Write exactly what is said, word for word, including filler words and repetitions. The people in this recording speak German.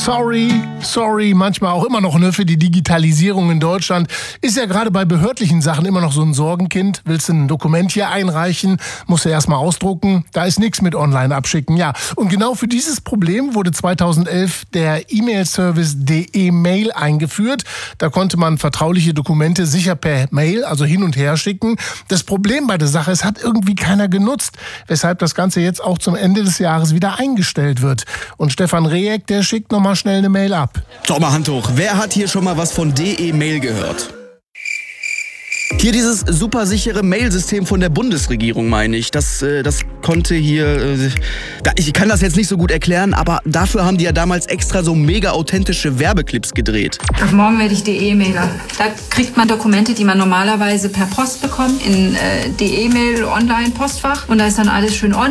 Sorry, sorry, manchmal auch immer noch, ne, für die Digitalisierung in Deutschland. Ist ja gerade bei behördlichen Sachen immer noch so ein Sorgenkind. Willst du ein Dokument hier einreichen, musst du erstmal ausdrucken. Da ist nichts mit online abschicken, ja. Und genau für dieses Problem wurde zweitausendelf der E-Mail-Service D E-Mail eingeführt. Da konnte man vertrauliche Dokumente sicher per Mail, also hin und her schicken. Das Problem bei der Sache, es hat irgendwie keiner genutzt, weshalb das Ganze jetzt auch zum Ende des Jahres wieder eingestellt wird. Und Stefan Rehek, der schickt noch mal schnell eine Mail ab. So, mal Hand hoch. Wer hat hier schon mal was von D E-Mail gehört? Hier dieses supersichere Mailsystem von der Bundesregierung, meine ich. Das, äh, das konnte hier... Äh, da, ich kann das jetzt nicht so gut erklären, aber dafür haben die ja damals extra so mega authentische Werbeclips gedreht. Ab morgen werde ich D E-Mailer. Da kriegt man Dokumente, die man normalerweise per Post bekommt, in äh, D E-Mail Online-Postfach. Und da ist dann alles schön online.